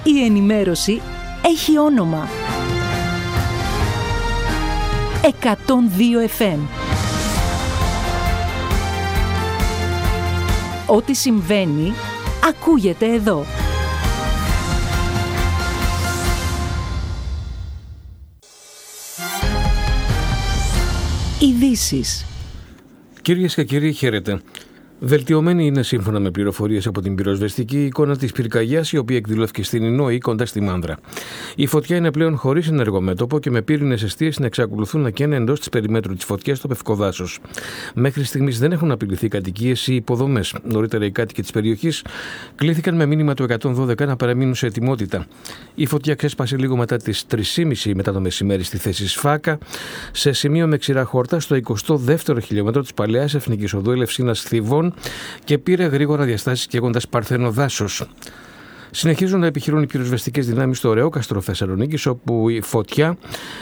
Η ενημέρωση έχει όνομα. 102 FM. Ό,τι συμβαίνει, ακούγεται εδώ. Ειδήσεις. Κυρίες και κύριοι, χαίρετε. Βελτιωμένη είναι, σύμφωνα με πληροφορίες από την πυροσβεστική, εικόνα της πυρκαγιάς, η οποία εκδηλώθηκε στην Ινόη, κοντά στη Μάνδρα. Η φωτιά είναι πλέον χωρίς ενεργό μέτωπο και με πύρινες εστίες να εξακολουθούν να καίνε εντός της περιμέτρου της φωτιάς στο Πευκό Δάσος. Μέχρι στιγμής δεν έχουν απειληθεί κατοικίες ή υποδομές. Νωρίτερα, οι κάτοικοι της περιοχής κλήθηκαν με μήνυμα του 112 να παραμείνουν σε ετοιμότητα. Η φωτιά ξέσπασε λίγο μετά τις 3:30 μετά το μεσημέρι στη θέση Σφάκα, σε σημείο με ξηρά χόρτα στο 22ο χιλιόμετρο της παλαιάς εθνικής οδού Ελευσίνας Θηβών και πήρε γρήγορα διαστάσεις καίγοντας παρθένο δάσος. Συνεχίζουν να επιχειρούν οι πυροσβεστικές δυνάμεις στο Ωρεόκαστρο Θεσσαλονίκης, όπου η φωτιά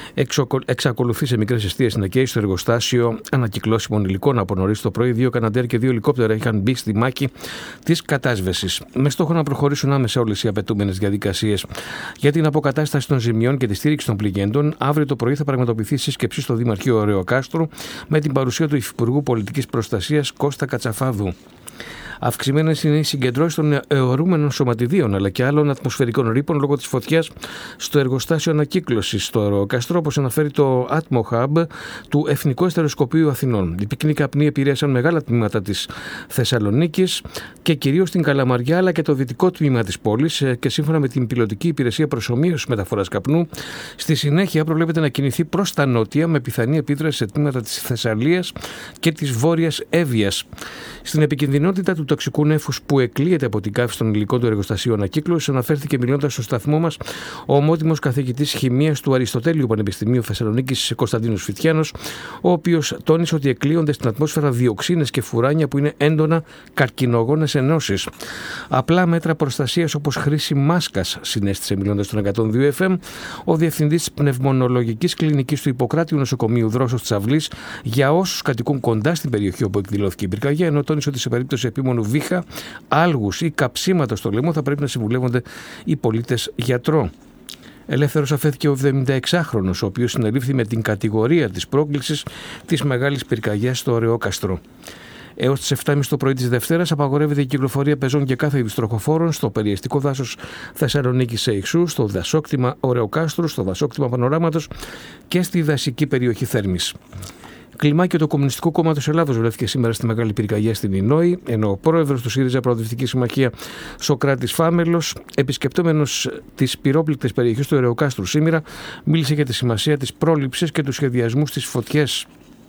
εξακολουθεί σε μικρές εστίες να καίει στο εργοστάσιο ανακυκλώσιμων υλικών. Από νωρίς το πρωί, 2 Καναντέρ και 2 ελικόπτερα είχαν μπει στη μάχη της κατάσβεσης, με στόχο να προχωρήσουν άμεσα όλες οι απαιτούμενες διαδικασίες για την αποκατάσταση των ζημιών και τη στήριξη των πληγέντων. Αύριο το πρωί θα πραγματοποιηθεί σύσκεψη στο Δημαρχείο Ωρεοκάστρου με την παρουσία του Υφυπουργού Πολιτικής Προστασίας Κώστα Κατσαφάδου. Αυξημένες είναι οι συγκεντρώσεις των αιωρούμενων σωματιδίων αλλά και άλλων ατμοσφαιρικών ρήπων λόγω της φωτιάς στο εργοστάσιο ανακύκλωσης στο Ωρεοκάστρο, όπως αναφέρει το Atmo Hub του Εθνικού Αστεροσκοπείου Αθηνών. Οι πυκνοί καπνοί επηρέασαν μεγάλα τμήματα της Θεσσαλονίκης και κυρίως την Καλαμαριά αλλά και το δυτικό τμήμα της πόλης, και σύμφωνα με την πιλωτική υπηρεσία προσομοίωσης μεταφοράς καπνού, στη συνέχεια προβλέπεται να κινηθεί προς τα νότια με πιθανή επίδραση σε τμήματα της Θεσσαλίας και της Βόρειας Εύβοιας. Στην επικινδυνότητα του τοξικού νέφους που εκλείεται από την καύση των υλικών του εργοστασίου ανακύκλωσης, αναφέρθηκε μιλώντας στο σταθμό μας ο ομότιμος καθηγητής χημείας του Αριστοτέλειου Πανεπιστημίου Θεσσαλονίκης Κωνσταντίνος Φιτιάνος, ο οποίος τόνισε ότι εκλείονται στην ατμόσφαιρα διοξίνες και φουράνια που είναι έντονα καρκινογόνες ενώσεις. Απλά μέτρα προστασίας όπως χρήση μάσκας, συνέστησε μιλώντας στον 102 FM ο διευθυντής της πνευμονολογικής κλινικής του Ιπποκράτειου Νοσοκομείου Δρόσος της Αυλής για όσους κατοικούν κοντά στην περιοχή όπου εκδηλώθηκε η πυρκαγιά, ενώ τόνισε ότι σε περίπτωση επίμονου βήχα, άλγους ή καψίματος στο λαιμό θα πρέπει να συμβουλεύονται οι πολίτες γιατρό. Ελεύθερος αφέθηκε ο 76χρονος, ο οποίος συνελήφθη με την κατηγορία της πρόκλησης της μεγάλης πυρκαγιάς στο Ωρεόκαστρο. Έως τις 7.30 το πρωί της Δευτέρας απαγορεύεται η κυκλοφορία πεζών και κάθε είδους τροχοφόρων στο περιεστικό δάσος Θεσσαλονίκης σε Ιξού, στο δασόκτημα Ωρεοκάστρου, στο δασόκτημα Πανοράματος και στη δασική περιοχή Θέρμης. Κλιμάκιο του Κομμουνιστικού Κόμματος Ελλάδος βρέθηκε σήμερα στη μεγάλη πυρκαγιά στην Ινόη, ενώ ο πρόεδρος του ΣΥΡΙΖΑ Προοδευτική Συμμαχία Σωκράτης Φάμελος, επισκεπτόμενος τις πυρόπληκτες περιοχές του Ωρεοκάστρου σήμερα, μίλησε για τη σημασία της πρόληψης και του σχεδιασμού στις φωτιές.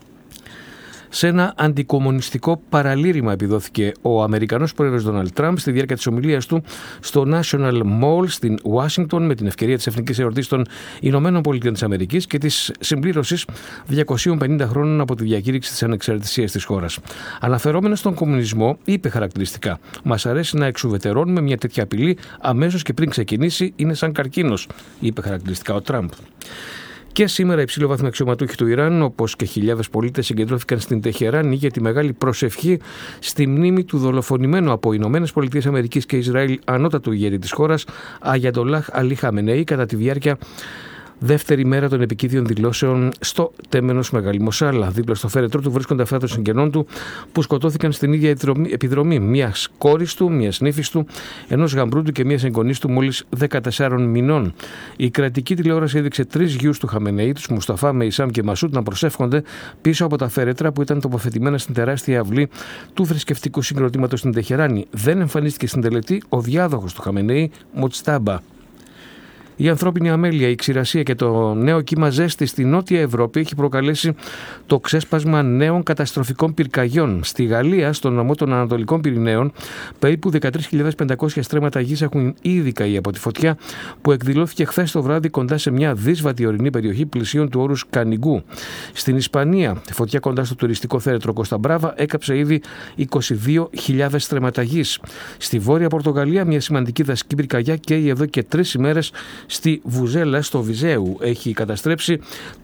Σε ένα αντικομμουνιστικό παραλήρημα επιδόθηκε ο Αμερικανός πρόεδρος Ντόναλντ Τραμπ στη διάρκεια της ομιλίας του στο National Mall στην Ουάσιγκτον με την ευκαιρία της Εθνικής Εορτής των Ηνωμένων Πολιτειών της Αμερικής και της συμπλήρωσης 250 χρόνων από τη διακήρυξη της ανεξαρτησίας της χώρας. Αναφερόμενος στον κομμουνισμό, είπε χαρακτηριστικά: «Μας αρέσει να εξουδετερώνουμε μια τέτοια απειλή αμέσως και πριν ξεκινήσει, είναι σαν καρκίνος», είπε χαρακτηριστικά ο Τραμπ. Και σήμερα υψηλόβαθμοι αξιωματούχοι του Ιράν, όπως και χιλιάδες πολίτες, συγκεντρώθηκαν στην Τεχεράνη για τη μεγάλη προσευχή στη μνήμη του δολοφονημένου από Ηνωμένες Πολιτείες Αμερικής και Ισραήλ ανώτατου ηγέτη της χώρας, Αγιατολάχ Αλί Χαμενεή, κατά τη διάρκεια δεύτερη μέρα των επικίδιων δηλώσεων στο τέμενος Μεγάλη Μοσάλα. Δίπλα στο φέρετρό του βρίσκονται αυτά των συγγενών του που σκοτώθηκαν στην ίδια επιδρομή. Μιας κόρης του, μιας νύφης του, ενός γαμπρού του και μιας εγγονής του μόλις 14 μηνών. Η κρατική τηλεόραση έδειξε 3 γιους του Χαμενεή, τους Μουσταφά, Μεϊσάμ και Μασούτ, να προσεύχονται πίσω από τα φέρετρα που ήταν τοποθετημένα στην τεράστια αυλή του θρησκευτικού συγκροτήματος στην Τεχεράνη. Δεν εμφανίστηκε στην τελετή ο διάδοχος του Χαμενεή, Μουτστάμπα. Η ανθρώπινη αμέλεια, η ξηρασία και το νέο κύμα ζέστη στη Νότια Ευρώπη έχει προκαλέσει το ξέσπασμα νέων καταστροφικών πυρκαγιών. Στη Γαλλία, στον νομό των Ανατολικών Πυρηναίων, περίπου 13.500 στρέμματα γης έχουν ήδη καεί από τη φωτιά που εκδηλώθηκε χθες το βράδυ κοντά σε μια δύσβατη ορεινή περιοχή πλησίων του όρους Κανιγκού. Στην Ισπανία, τη φωτιά κοντά στο τουριστικό θέρετρο Κώστα Μπράβα έκαψε ήδη 22.000 στρέμματα γης. Στη Βόρεια Πορτογαλία, μια σημαντική δασική πυρκαγιά καίει εδώ και 3 ημέρες στη Βουζέλα, στο Βιζέου. Έχει καταστρέψει